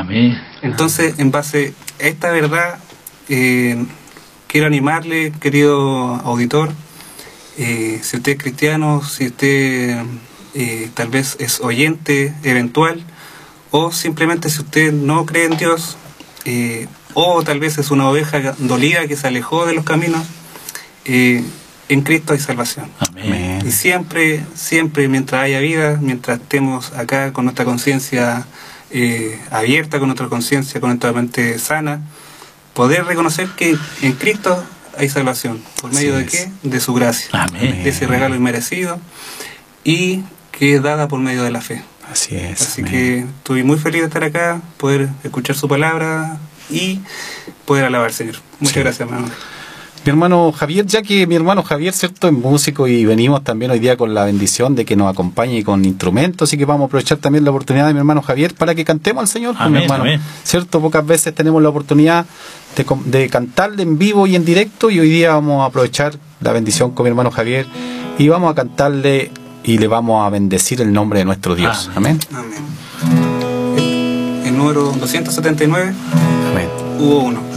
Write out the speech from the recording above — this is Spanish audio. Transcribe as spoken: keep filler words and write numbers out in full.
Amén. Entonces, en base a esta verdad, eh, quiero animarle, querido auditor, eh, si usted es cristiano, si usted eh, tal vez es oyente eventual, o simplemente si usted no cree en Dios, eh, o tal vez es una oveja dolida que se alejó de los caminos, eh, en Cristo hay salvación. Amén. Y siempre, siempre, mientras haya vida, mientras estemos acá con nuestra conciencia eh, abierta, con nuestra conciencia, con nuestra mente sana, poder reconocer que en Cristo hay salvación. ¿Por medio de qué? De su gracia. Amén. De ese regalo inmerecido y que es dada por medio de la fe. Así es. Así amén. que estoy muy feliz de estar acá, poder escuchar su palabra y poder alabar al Señor. Muchas Sí. gracias, hermano. Mi hermano Javier, ya que mi hermano Javier, cierto, es músico y venimos también hoy día con la bendición de que nos acompañe con instrumentos, así que vamos a aprovechar también la oportunidad de mi hermano Javier para que cantemos al Señor, pues, mi Amén, hermano. amén. Cierto, pocas veces tenemos la oportunidad de, com- de cantarle en vivo y en directo, y hoy día vamos a aprovechar la bendición con mi hermano Javier y vamos a cantarle y le vamos a bendecir el nombre de nuestro Dios. Amén. Amén. El, el número doscientos setenta y nueve, Amén. hubo uno.